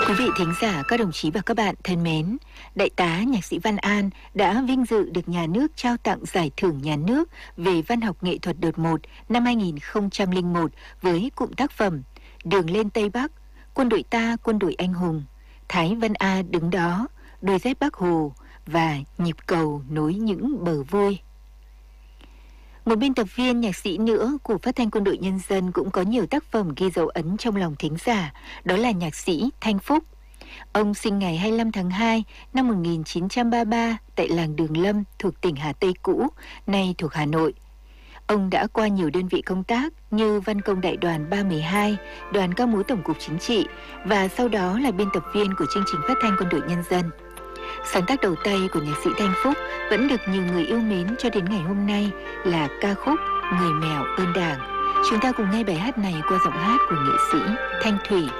Quý vị thính giả, các đồng chí và các bạn thân mến, Đại tá nhạc sĩ Văn An đã vinh dự được nhà nước trao tặng Giải thưởng Nhà nước về Văn học nghệ thuật đợt 1 năm 2001 với cụm tác phẩm Đường lên Tây Bắc, Quân đội ta, quân đội anh hùng, Thái Vân A đứng đó, Đôi dép Bác Hồ và Nhịp cầu nối những bờ vui. Một biên tập viên nhạc sĩ nữa của Phát thanh Quân đội Nhân dân cũng có nhiều tác phẩm ghi dấu ấn trong lòng thính giả, đó là nhạc sĩ Thanh Phúc. Ông sinh ngày 25 tháng 2 năm 1933 tại làng Đường Lâm thuộc tỉnh Hà Tây cũ, nay thuộc Hà Nội. Ông đã qua nhiều đơn vị công tác như Văn công Đại đoàn 312, Đoàn Ca múa Tổng cục Chính trị và sau đó là biên tập viên của chương trình Phát thanh Quân đội Nhân dân. Sáng tác đầu tay của nhạc sĩ Thanh Phúc vẫn được nhiều người yêu mến cho đến ngày hôm nay là ca khúc Người Mèo ơn Đảng. Chúng ta cùng nghe bài hát này qua giọng hát của nghệ sĩ Thanh Thủy.